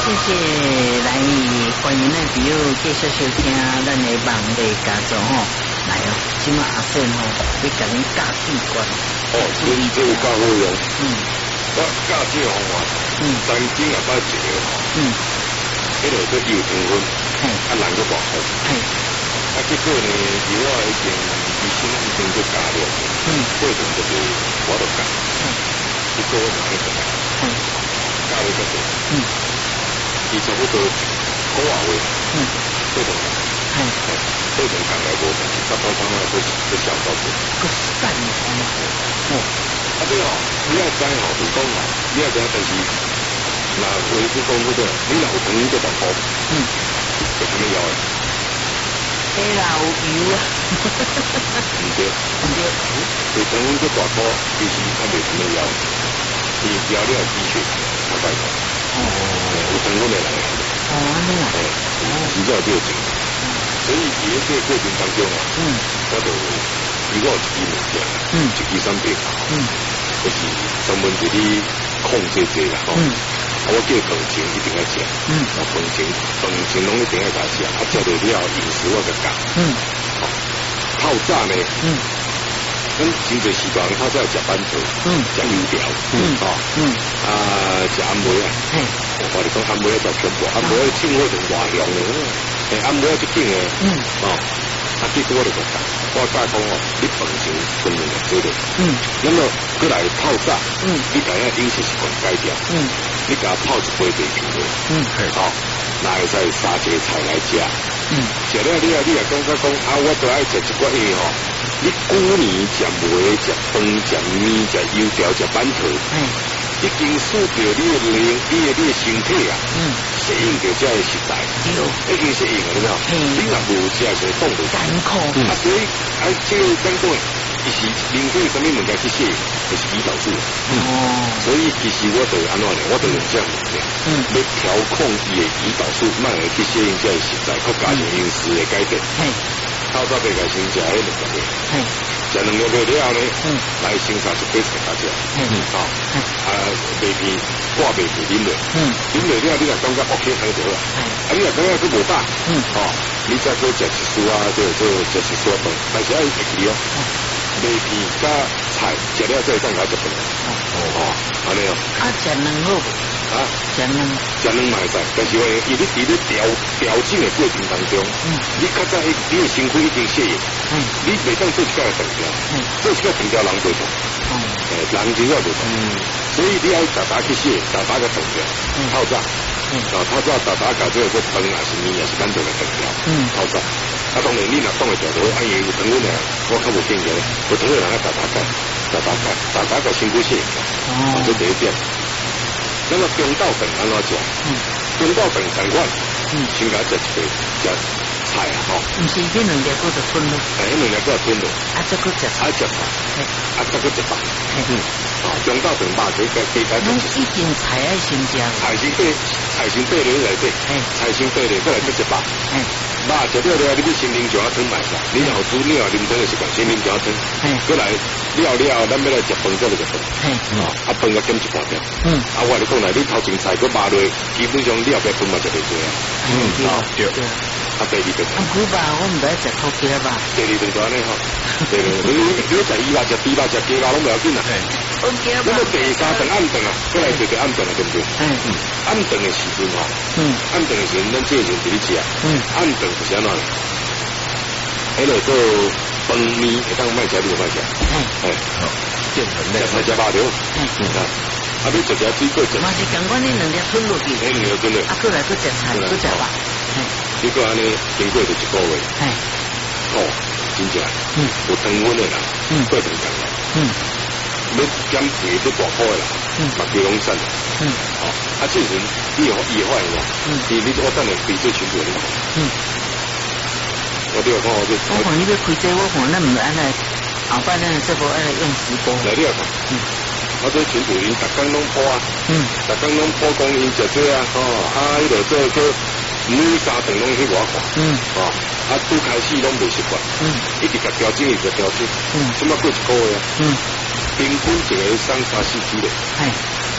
谢谢来欢迎咱朋友继续收听咱的网络家族吼，来哦，今晚阿顺吼，你甲恁教器官哦，所以这个教好用，我教这个方法，曾经也捌一个吼，迄个做油糖粉，啊人个大块，啊结果呢，油啊已经医生已经做加了，过程就是我都教，一个月拿一个，教了个多，伊差不多1个月位，过程讲，过程讲来无，10包汤啊，都小到多， 个3年啊对哦，你要知吼，就讲哦，你要知，但是那维师讲嗰个，你若有糖这大包，就什么药啊？ 黑老油啊， 唔对，有糖这大包，其实它袂什么药，你药了低血糖，大概讲，有糖分的人， 安尼啊， 比较就紧，所以伫这个过程当中啊，我就如果有一支物件，一支产品，就是专门伫你控制这啦，我叫饭前一定要食，饭前拢一定要甲食，啊食到了饮食我甲教，透早呢，咱真侪时段透早食板豆，食油条，食暗糜啊，我哋讲暗糜就全部，暗糜称我就外向嘅，暗糜即种嘅，结果我就讲，我教讲哦，你饭前分2个做的，那么过来透早，你把那饮食习惯改掉，你给它泡一杯白啤的，那会使杀一个菜来食，食了你也感觉讲啊，我都爱食一寡嘢吼，你古年食糜、食饭、食面、食油条、食板头，已经使到你的身体啊，适应到这个食材，已经适应了，你知道？你若无食就冻不干苦，所以这个怎讲？其实人体什么物件去适应，就是胰岛素。所以其实我就安怎呢？我就用这样物件，要调控伊的胰岛素，慢慢去适应这个食材，佮加上饮食的改变。透早白甲先食迄2个月，食2个月了呢，来先杀一杯菜加食，白皮挂白皮啉落，啉落了你若感觉 OK 很好啦，你若感觉佮无饱，你再搁食一丝啊，就食一丝饭，但是要会记哦。白皮加菜食了再上来就饭，安尼哦。 食2好不？ 食2嘛会使，但是伊咧调整的过程当中，你较早你的身躯已经适应，你袂当做一摆就断掉，做一摆断掉人袂动，人真正袂动，所以你要打去适应，打个断掉，透早，透早打甲这个饭也是面也是咱就会断掉，透早。当然你若讲会调到，因为有糖分的，我较无建议，有糖的人要打个身躯适应，这第一点。那么中道饭安怎食？中道饭同款，先甲食一杯，食菜啊， 毋是这2粒搁就吞落， 迄2粒搁吞落， 再搁食菜， 再搁一包，中道饭肉加以前菜爱先食， 菜先备了内底，菜先备了，过来搁一包。肉食了了，你要先啉一碗汤买啦。你若有煮，你若啉汤的习惯，先啉一碗汤。过来了，咱要来食饭，再来食饭。饭要减一半点。我跟你讲啦，你头前菜搁麻落，基本上你后壁饭嘛食袂多啊。对。第2顿。 牛肉我唔知食土鸡吧。 第2顿就安尼吼。对，你食鱼肉、食猪肉、食鸡肉拢袂要紧啦。那么第3顿暗顿啊，过来就暗顿啊，对不对？暗顿的时阵吼，暗顿的时阵，咱这个时阵伫咧食。暗顿就是安怎？迄个做饭面会当卖食，你就卖食。 淀粉类， 食菜食肉条。要食水果食。 嘛是共款你2粒吞落去。 2粒吞落。 过来搁食菜，搁食肉。 结果安尼经过就1个月。真正有糖分的人，过程长了。要减肥要大块啦，目标拢瘦啦。这时伊会发现你我等下开这群组里。我对我讲我看你要开这，我看咱唔安尼，后摆咱这部爱用直播。 来你看，我这群组里逐工拢播啊，逐工拢播讲因食这啊，迄个做每3顿拢去我看，拄开始拢未习惯，一直甲调整，一直调整，即摆过1个月啊，平均一个3-4 kg，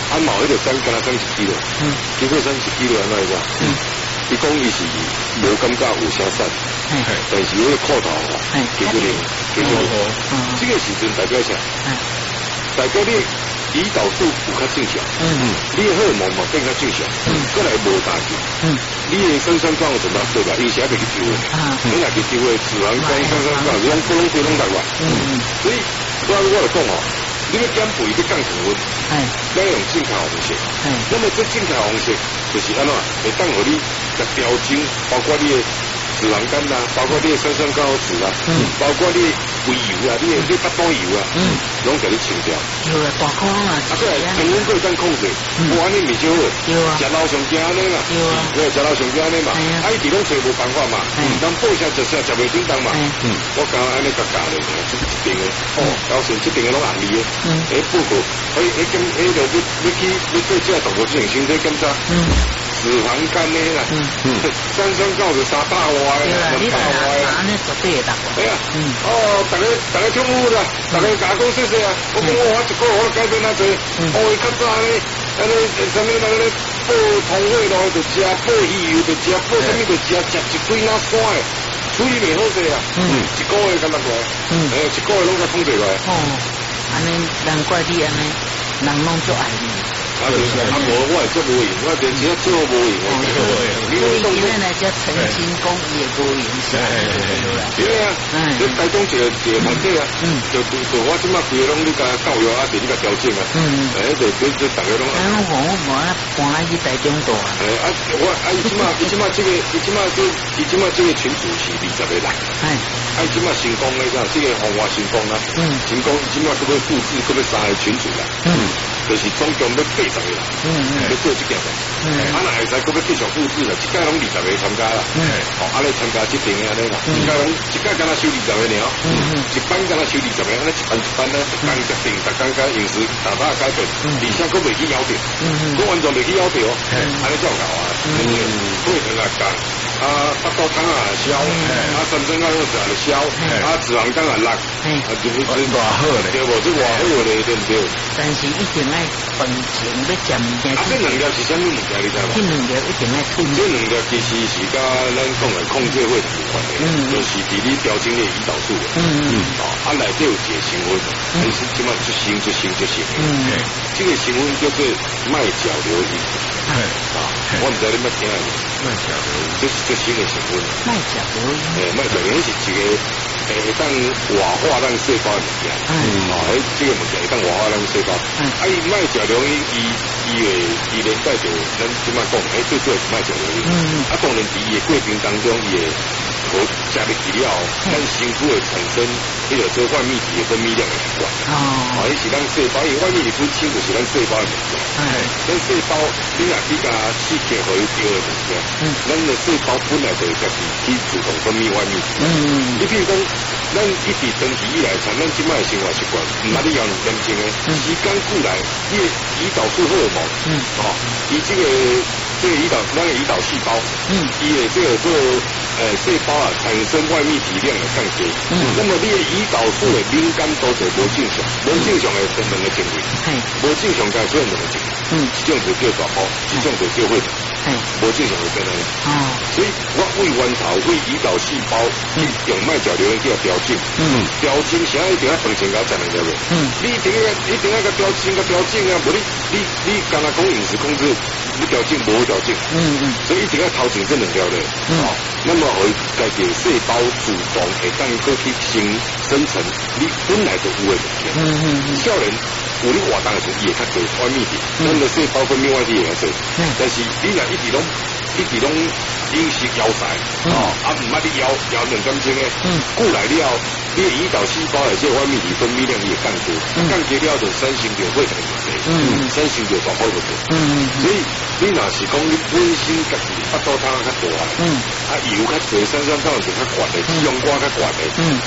毛迄个跟他3几了，结果3几了安怎个？伊讲伊是无感觉有啥散，但是迄个裤头其实这个时阵代表啥？代表你胰岛素有较正常，你的荷尔蒙嘛变较正常，过来无大劲，你的三酸甘油怎么对吧？因为是还袂去丢的，你若去丢的脂肪肝、三酸甘油，拢规拢大块，所以我来讲哦，你要减肥要降体温，要用正确方式，那么这正确方式就是安怎会当互你甲调整，包括你的脂肪肝啦，包括你的三酸甘油脂啦，包括你的肥油啊，你巴肚油啊，拢甲你清掉。 有啊，大块啊， 对，常温过当控制，无安尼咪少好。有啊，食老上惊安尼嘛。有啊，对，食老上惊安尼嘛。啊，伊伫拢找无办法嘛。人报啥食啥，食袂叮当嘛。我讲安尼甲教咧，一定的。哦，搞成一定的拢红利的。报告，就你做这动物进行身体检查。脂肪肝呢啦，三酸甘油3大外啦，2大外啦， 安尼绝对会达过。 哎呀，大家听有啦，大家甲讲谢谢啊，我讲我一个我改变啊济，伊较早呢，安尼什么人咧报通血路就食，报鱼油就食，报什么就食一堆那酸的，处理袂好势啊，一个月敢若过，一个月拢甲控制落来。 哦，安尼难怪你安尼，人拢足爱你。 无我会做无用，我连只做无用， 你今日来只澄清讲伊会无用， 对啊，你台中一个团队啊，就我即马规个拢你甲教育啊，你甲调整啊，就大家拢。 我搬来去台中住啊。 伊即马这个群主是20个人，伊即马成功的啥？这个红华成功啊，成功即马搁要复制，搁要3个群主啦，就是总共要80个人，要做这件事。啊，若会使搁要继续复制啦，一届拢20个参加啦，啊来参加这边安尼啦，一届敢若收20个尔，一班敢若收20个，安尼一班呢，逐工决定，逐工甲饮食大大改变，而且搁袂去枵着，搁完全袂去枵着哦，安尼照搞啊，配合来讲。巴肚汤啊消，三酸甘油酯来消，脂肪肝啊落，就是这偌好咧，对无？这偌好咧，对唔对？ 但是一定爱饭前要食物件。 这2粒是啥物物件？你知无？ 这2粒一定爱吞。 这2粒其实是甲咱讲的控制会有关的，就是伫你调整你胰岛素的。内底有一个成分，是即马出新。这个成分叫做麦角硫因。我唔知你捌听过。 麦角硫因， 这是最新的成分。 麦角硫因， 麦角硫因是一个会当活化咱细胞的物件。这个物件会当活化咱细胞。伊麦角硫因伊连带着咱即马讲，最主要是麦角硫因。当然伫伊的过程当中，伊的和加入去了，咱身躯会产生迄个做外泌体的分泌量会高。伊是咱细胞，因为外泌体分清就是咱细胞的物件。咱细胞你若去甲刺激互伊丢的物件，咱的细胞本来就会家己去自动分泌外泌体。你比如讲，咱一直长期以来，像咱即摆的生活习惯，毋捌你要严重的，时间久来，你的胰岛素荷尔蒙，伊这个胰岛，咱的胰岛细胞，伊的这个细胞啊产生外泌体量的降低，那么你的胰岛素的敏感度就无正常，无正常的分2个情况，无正常该分2个情况，一种就叫大包，一种就叫血糖，无正常的变安尼。所以我为源头为胰岛细胞去用麦角硫因去调整，调整啥一定要饭前甲食2粒肉，你一定要甲调整啊，无你刚才讲饮食控制。你调整无调整，所以一定要头前这2条嘞，那么会家己细胞主动会当过去生成你本来就有的物件。少年有你活动的时候，伊会较多外泌体，咱的细胞分泌外体会较多，但是你若一直拢饮食枵晒，毋捌你枵2点钟的，过来了，你的胰岛细胞的这外泌体分泌量也降低，降低了就产生着血糖问题，产生着大包问题，所以你若是讲你本身家己巴肚汤较大，油较多，三酸甘油酯较悬的，脂肪肝较悬的，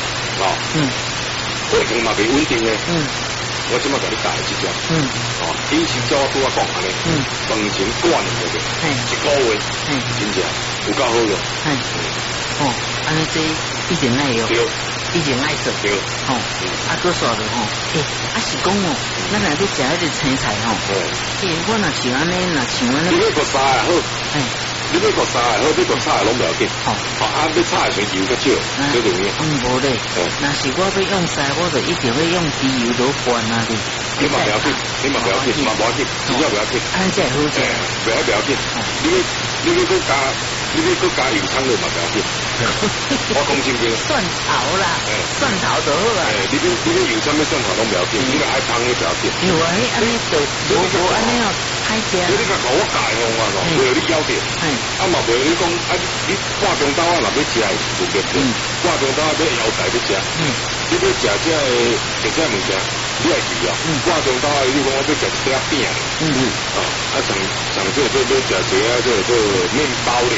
血糖嘛袂稳定的，我即马甲你教的这种，饮食照我拄仔讲安尼，饭前挂2个月，1个月，真正。 有够好用。 哦，安尼这一定爱用，一定爱做。 对。 哦，搁说了吼，是讲哦，咱若要食迄个青菜吼，我若像安尼，像安尼， 你要个沙也好，你要个沙也好，你个炒拢不要紧。要炒的时候油较少，最重要。 无咧，若是我要用沙，我就一定要用猪油落拌啊哩。 你嘛不要紧，你嘛不要紧，嘛不要紧，只要不要紧。 安这好食。 不要紧，你要搁加，油葱了嘛不要紧。我讲真经。 蒜头啦，蒜头就好啊。 你油葱要蒜头拢不要紧，你若爱汤你不要紧。 有啊，安尼就无安尼哦，歹食。 你甲我教的方法咯，袂你咬着。嘛袂你讲你挂中刀若要食就对对。挂中刀要腰带要食。你要食这个物件，你爱记哦。挂中刀你讲我要食一块饼。像这要食这个面包咧。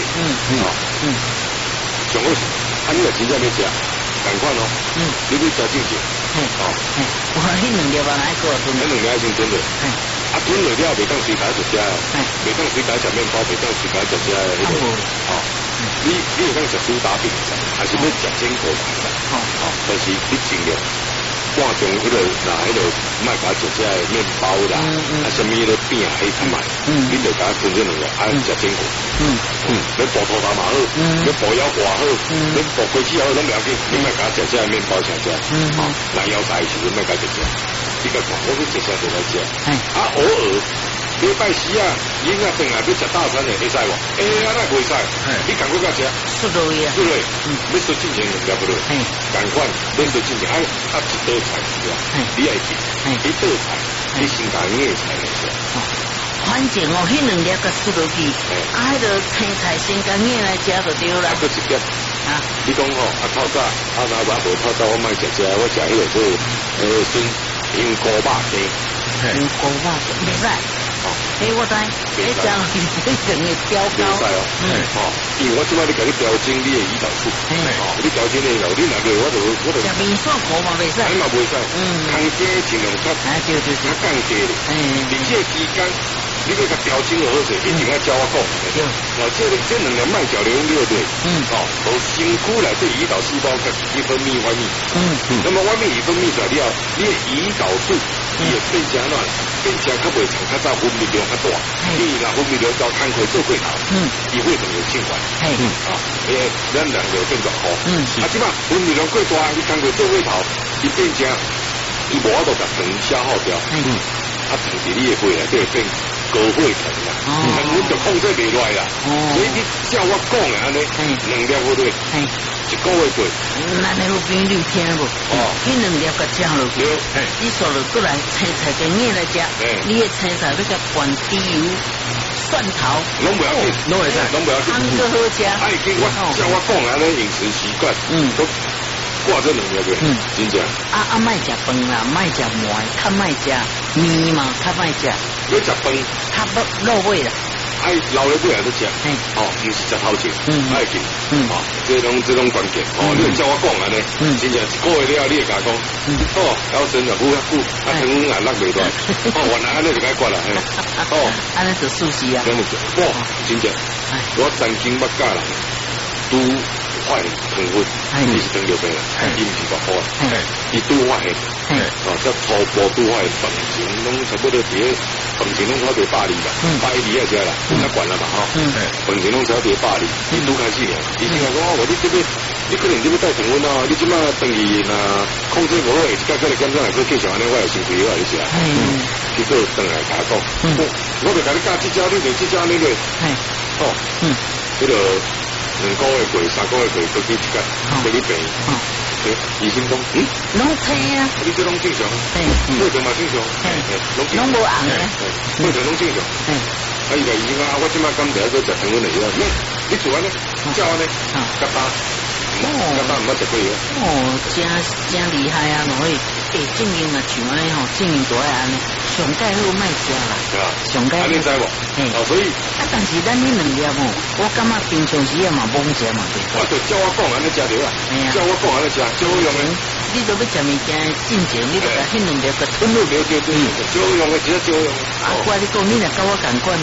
上好你若真正要食，赶快咯。你要食正经。 我迄两粒啊，爱过炖。 迄两粒爱先炖的。炖了了袂当随家就食，袂当随家食面包，袂当随家食这迄个。你会当食苏打饼，还是要食坚果牌的？但是你尽量挂中迄个莫甲食这面包啦，什么迄个饼迄较慢，你就甲炖这两个，食坚果。要补土豆嘛好，要补腰瓜好，要补鸡翅好，拢不要紧，你莫甲食这面包食这。来腰带时阵莫甲食这。你甲看，我去食就来食。偶尔礼拜四啊，囡仔回来要食大餐的，会使无？那袂使。你赶快甲食。 速落去啊。 速落，要速进前两条不落。赶快，要速进前，一道菜是吧？你爱记，一道菜，你先甲硬菜来食。 反正哦，迄两粒个速落去，迄个青菜先甲硬来食就对啦。 搁一点。你讲吼，透早，那无透早，我莫食这，我食迄个做香菇肉鸡， 香菇肉鸡袂使，我知，你食非常的标高， 因为我即摆你甲你调整你的胰岛素，你调整你的胰岛素，你若个我就食面线糊嘛袂使， 嘛袂使，空鸡尽量较对， 较降低咧，而且期间你要甲调整好势，一定要照我讲，这两个麦角流对不对？从身躯内底胰岛细胞甲自己分泌外泌，那么外泌已分泌出来了，你的胰岛素伊会变成哪？变成较袂长，较早分泌量较大，你若分泌量高，工课做过头，伊会成有情况，咱人就变大好，即摆分泌量过大，你工课做过头，伊变成伊无法度甲糖消耗掉，糖是你的血内底变高血糖啦，糖分就控制袂落来啦，所以你照我讲的安尼，两粒好对。一个月过， 咱那有朋友听无？迄两粒个食落去，你说了过来青菜跟硬来食，你的青菜要甲拌猪油、蒜头， 拢不要紧， 拢会使， 拢不要紧。 汤个好食。 已经我照我讲安尼饮食习惯，都挂这两粒个，真正。 莫食饭啦，莫食糜，较莫食面嘛，较莫食。 要食饭， 较肉味啦。 老了过来都食，不是食头前，爱紧，这种关键，你照我讲安尼，真正一个月了，你会甲讲，搞真就好较久，糖分也落袂落，原来安尼就该挂啦， 安尼就舒适啊， 哇，真正，我曾经捌教人拄发现糖分，伊是糖尿病啦，伊毋是大块，伊拄发现，才初步拄发现，饭前拢差不多伫个。饭前拢差不多120啦，120啊只啦，较悬啦嘛饭前拢差不多120，伊拄开始呢，伊先讲我你这边，你可能这边带糖分啊，你即马等于控制无好，下一届再来检查来做继续安尼，我有先肥我你食，结果等来甲讲，我就甲你教这招，你就这招你个，迄个2个月过、3个月过，过去一届，过你病。医生讲， 拢青啊！ 你这拢正常，血糖嘛正常， 拢无红嘅， 血糖拢正常。伊个医生我即摆刚才做食糖分的药，你做安尼，照安尼，甲打，甲打唔捌食过药。 真厉害啊！可以，证明啊，像安尼证明大安尼，上盖好莫食啦，上盖。 安尼知无？所以。 但是咱呢两粒我感觉平常时也嘛懵食嘛， 我就照我讲安尼食着啊，照我讲安尼食，最好用的。 你都要食物件进前，你就把迄两粒个吞落。 对，最好用的，只要最好用。 我你讲，你若甲我共款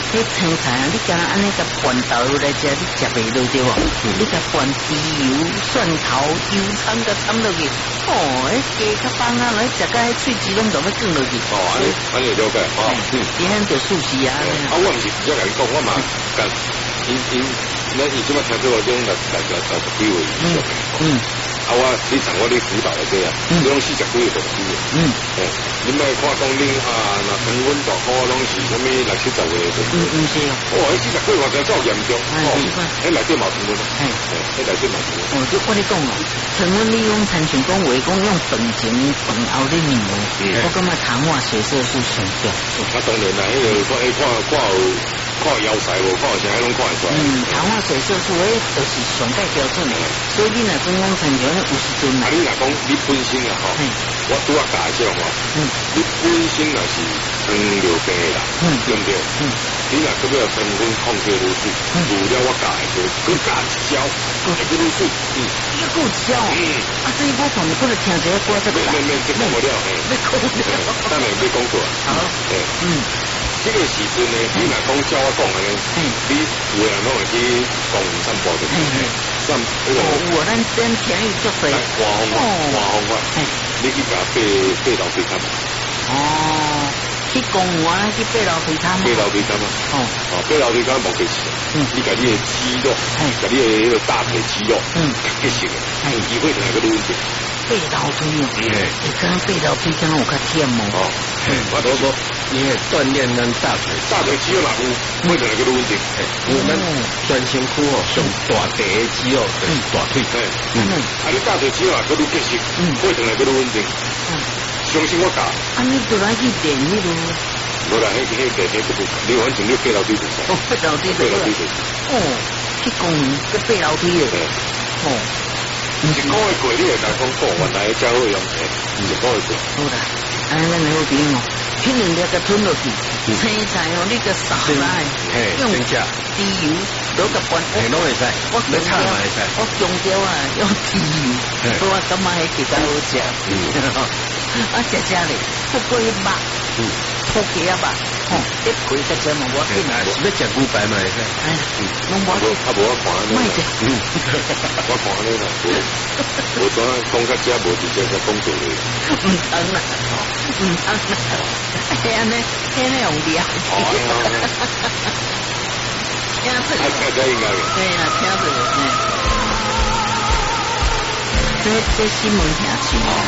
迄青菜啊，你敢安尼个拌豆来食，你食袂落对无？你甲拌猪油、蒜头、油葱甲掺落去，哦，迄鸡较棒啊，来食甲迄喙齿拢都要卷落去。 哦，安尼了解哦。 伊迄就素食啊。 啊，我毋是直接甲你讲，我嘛甲那伊即摆听做我种来几位以上。啊，你像我咧辅导的这啊，你拢40几个动机的，你莫看讲恁啊，那成分大好拢是什么60、70个的， 毋是哦， 哦，迄40几个真够严重，哦，迄内底嘛成分，迄内底嘛成分。 哦，就我咧讲哦，成分你用参像讲话讲用饭前饭后咧面哦，我感觉糖化血色素上高。 啊，当然啦，迄个看腰材无，看啥拢看会出来。 糖化血色素迄就是上界标准的，所以你若总讲参像50吨啊， 你若讲你本身啊，吼，我拄啊教这种哦，你本身若是糖尿病的啦，对不对？你若搁要成分控制入水，除了我教的，佮加一招，会去入水， 一股一招，啊，所以我从过来听这个歌，这个免讲不了， 要讲不了， 当然要讲出来，好，这个时阵呢，你若讲叫我讲的呢，你有人拢会去公园散步的，散那个。 我咱真便宜足多。 华风法，你去甲爬楼梯坎。哦， 去公园去爬楼梯坎。 爬楼梯坎嘛。哦，爬楼梯坎目的是，你甲你的肌肉，甲你的迄个大腿肌肉，结实的，有机会就来个路线。 爬楼梯哦，刚爬楼梯敢有较忝哦。 我都说， 你会锻炼咱大腿肌肉嘛有，会就来个路线。 咱全身躯哦，上大腿的肌肉就是大腿。 啊，你大腿肌肉啊，佮愈结实，会就来个路线。相信我教。 啊，你就来去练迄个。 无啦，迄不不，你反正你爬楼梯就。 哦，爬楼梯就。哦，去公园去爬楼梯的。哦。 一个月过，你会甲讲原来才好用的，一个月过。 好啦，咱好边哦，去两粒个吞落去，青菜哦，你个撒来，用猪油落个拌， 拢会使，我炒嘛会使， 我中条啊用猪油，所以我感觉迄其他好食。啊，食嘞，不过一肉，土鸡啊肉，一皮个只嘛我紧。 是要食牛排嘛会使， 拢无。 啊，无我看安尼。莫食。我看安尼啦，无怎讲较食无直接甲讲做咧。 唔通啦，唔通啦，安尼用料。听出来。 应该嘅。 对啦，听出来。这新闻听起。